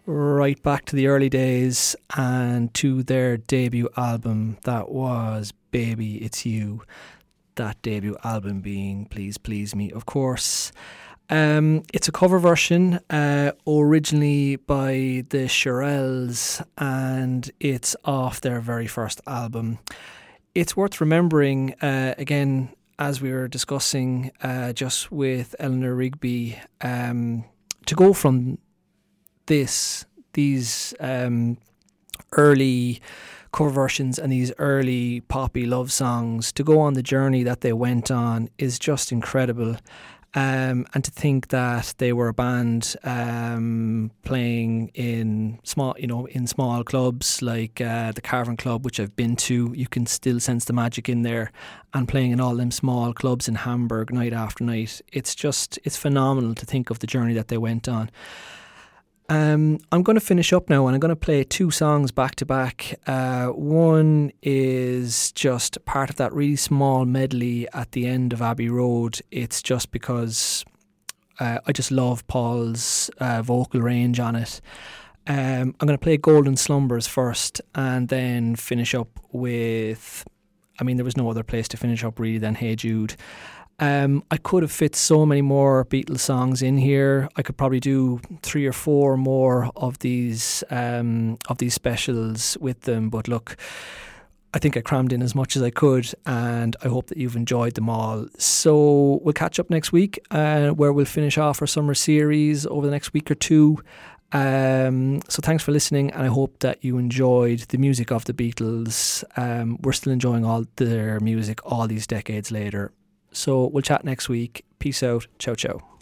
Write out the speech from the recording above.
right back to the early days and to their debut album. That was Baby It's You. That debut album being Please Please Me, of course. It's a cover version, originally by the Shirelles, and it's off their very first album. It's worth remembering, again, as we were discussing just with Eleanor Rigby, to go from these early cover versions and these early poppy love songs, to go on the journey that they went on is just incredible. And to think that they were a band playing in small clubs like the Caravan Club, which I've been to, you can still sense the magic in there, and playing in all them small clubs in Hamburg night after night. It's phenomenal to think of the journey that they went on. I'm going to finish up now and I'm going to play two songs back to back. One is just part of that really small medley at the end of Abbey Road. It's just because I just love Paul's vocal range on it. I'm going to play Golden Slumbers first and then finish up with, there was no other place to finish up really than Hey Jude. I could have fit so many more Beatles songs in here. I could probably do 3 or 4 more of these specials with them. But look, I think I crammed in as much as I could, and I hope that you've enjoyed them all. So we'll catch up next week, where we'll finish off our summer series over the next week or two. So thanks for listening, and I hope that you enjoyed the music of the Beatles. We're still enjoying all their music all these decades later. So we'll chat next week. Peace out. Ciao, ciao.